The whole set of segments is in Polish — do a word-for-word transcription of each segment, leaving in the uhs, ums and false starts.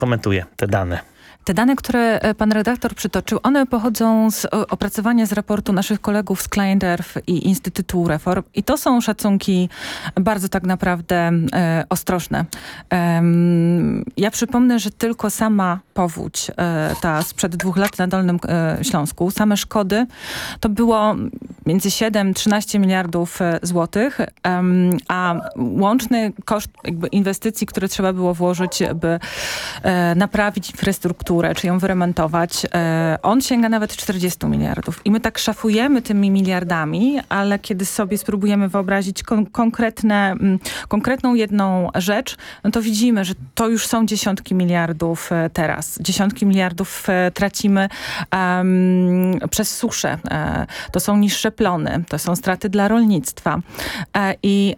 komentuje te dane? Te dane, które pan redaktor przytoczył, one pochodzą z opracowania z raportu naszych kolegów z Client Earth i Instytutu Reform. I to są szacunki bardzo tak naprawdę e, ostrożne. E, ja przypomnę, że tylko sama powódź, e, ta sprzed dwóch lat na Dolnym e, Śląsku, same szkody, to było między siedem trzynaście miliardów złotych, e, a łączny koszt jakby inwestycji, które trzeba było włożyć, by e, naprawić infrastrukturę, czy ją wyremontować, on sięga nawet czterdzieści miliardów. I my tak szafujemy tymi miliardami, ale kiedy sobie spróbujemy wyobrazić kon- konkretne, konkretną jedną rzecz, no to widzimy, że to już są dziesiątki miliardów teraz. Dziesiątki miliardów tracimy um, przez suszę. To są niższe plony, to są straty dla rolnictwa. I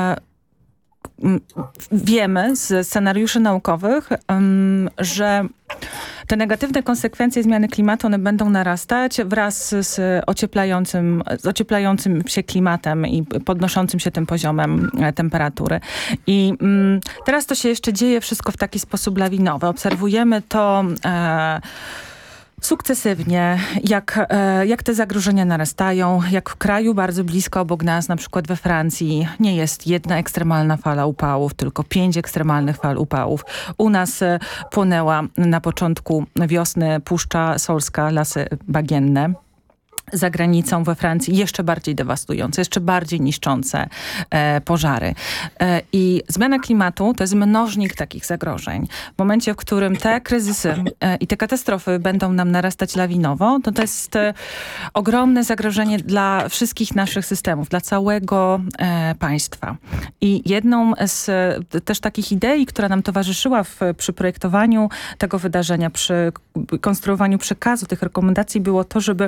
wiemy z scenariuszy naukowych, um, że te negatywne konsekwencje zmiany klimatu, one będą narastać wraz z ocieplającym, z ocieplającym się klimatem i podnoszącym się tym poziomem temperatury. I mm, teraz to się jeszcze dzieje wszystko w taki sposób lawinowy. Obserwujemy to e, sukcesywnie, jak, e, jak te zagrożenia narastają, jak w kraju bardzo blisko obok nas, na przykład we Francji, nie jest jedna ekstremalna fala upałów, tylko pięć ekstremalnych fal upałów. U nas e, płonęła na początku wiosny Puszcza Solska, lasy bagienne. Za granicą we Francji jeszcze bardziej dewastujące, jeszcze bardziej niszczące e, pożary. E, I zmiana klimatu to jest mnożnik takich zagrożeń. W momencie, w którym te kryzysy e, i te katastrofy będą nam narastać lawinowo, to to jest e, ogromne zagrożenie dla wszystkich naszych systemów, dla całego e, państwa. I jedną z e, też takich idei, która nam towarzyszyła w, przy projektowaniu tego wydarzenia, przy konstruowaniu przekazu tych rekomendacji było to, żeby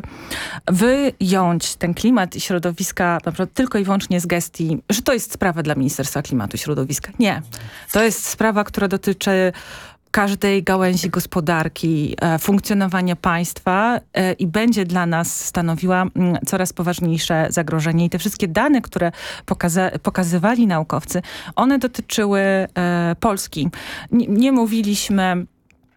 wyjąć ten klimat i środowiska na przykład tylko i wyłącznie z gestii, że to jest sprawa dla Ministerstwa Klimatu i Środowiska. Nie. To jest sprawa, która dotyczy każdej gałęzi gospodarki, e, funkcjonowania państwa e, i będzie dla nas stanowiła m, coraz poważniejsze zagrożenie. I te wszystkie dane, które pokaza- pokazywali naukowcy, one dotyczyły e, Polski. N- nie mówiliśmy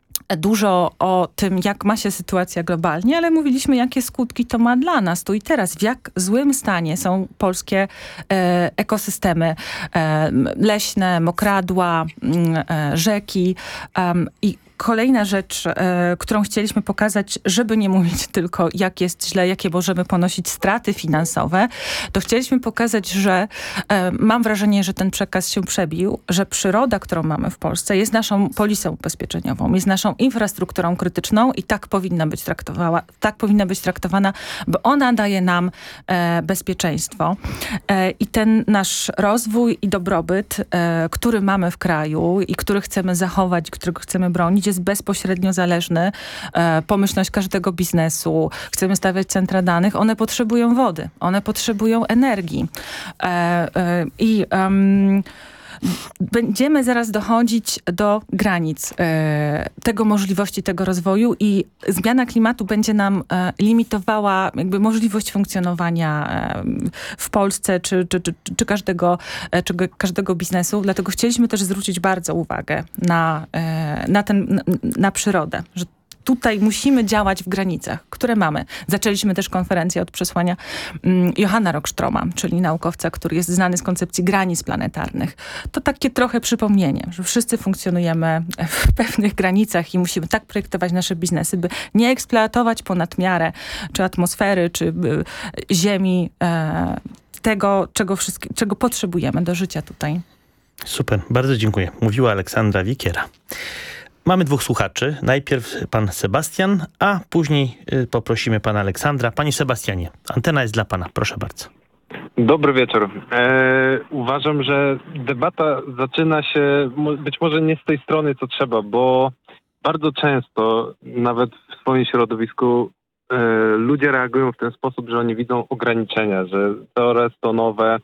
dużo o tym, jak ma się sytuacja globalnie, ale mówiliśmy, jakie skutki to ma dla nas tu i teraz. W jak złym stanie są polskie e, ekosystemy e, leśne, mokradła, e, rzeki um, i kolejna rzecz, e, którą chcieliśmy pokazać, żeby nie mówić tylko, jak jest źle, jakie możemy ponosić straty finansowe, to chcieliśmy pokazać, że e, mam wrażenie, że ten przekaz się przebił, że przyroda, którą mamy w Polsce, jest naszą polisą ubezpieczeniową, jest naszą infrastrukturą krytyczną i tak powinna być traktowana, tak powinna być traktowana, bo ona daje nam e, bezpieczeństwo. E, I ten nasz rozwój i dobrobyt, e, który mamy w kraju i który chcemy zachować, którego chcemy bronić, jest bezpośrednio zależny. E, pomyślność każdego biznesu. Chcemy stawiać centra danych. One potrzebują wody. One potrzebują energii. E, e, I um, będziemy zaraz dochodzić do granic e, tego możliwości, tego rozwoju i zmiana klimatu będzie nam e, limitowała jakby możliwość funkcjonowania e, w Polsce czy, czy, czy, czy, każdego, e, czy każdego biznesu. Dlatego chcieliśmy też zwrócić bardzo uwagę na, e, na, ten, na, na przyrodę, że tutaj musimy działać w granicach, które mamy. Zaczęliśmy też konferencję od przesłania um, Johanna Rockstroma, czyli naukowca, który jest znany z koncepcji granic planetarnych. To takie trochę przypomnienie, że wszyscy funkcjonujemy w pewnych granicach i musimy tak projektować nasze biznesy, by nie eksploatować ponad miarę czy atmosfery, czy y, ziemi, e, tego, czego, wszystkie, czego potrzebujemy do życia tutaj. Super, bardzo dziękuję. Mówiła Aleksandra Wikiera. Mamy dwóch słuchaczy. Najpierw pan Sebastian, a później y, poprosimy pana Aleksandra. Panie Sebastianie, antena jest dla pana. Proszę bardzo. Dobry wieczór. E, uważam, że debata zaczyna się być może nie z tej strony, co trzeba, bo bardzo często, nawet w swoim środowisku, e, ludzie reagują w ten sposób, że oni widzą ograniczenia, że coraz to nowe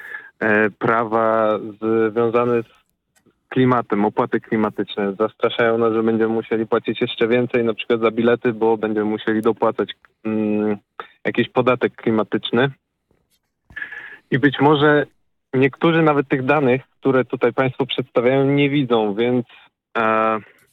e, prawa związane z klimatem, opłaty klimatyczne zastraszają nas, że będziemy musieli płacić jeszcze więcej, na przykład za bilety, bo będziemy musieli dopłacać mm, jakiś podatek klimatyczny. I być może niektórzy nawet tych danych, które tutaj państwo przedstawiają, nie widzą, więc e,